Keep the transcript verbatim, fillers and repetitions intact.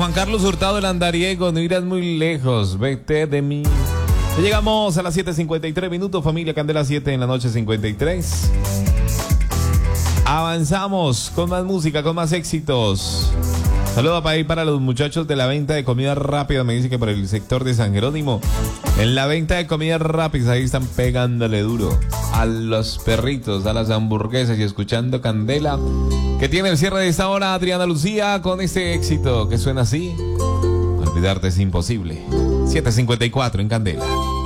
Juan Carlos Hurtado, el andariego, no irás muy lejos, vete de mí. Ya llegamos a las siete cincuenta y tres minutos, familia Candela, siete en la noche cincuenta y tres. Avanzamos con más música, con más éxitos. Saludos para ir para los muchachos de la venta de comida rápida. Me dice que por el sector de San Jerónimo, en la venta de comida rápida, ahí están pegándole duro a los perritos, a las hamburguesas y escuchando Candela, que tiene el cierre de esta hora, Adriana Lucía, con este éxito que suena así. Olvidarte es imposible. siete cincuenta y cuatro en Candela.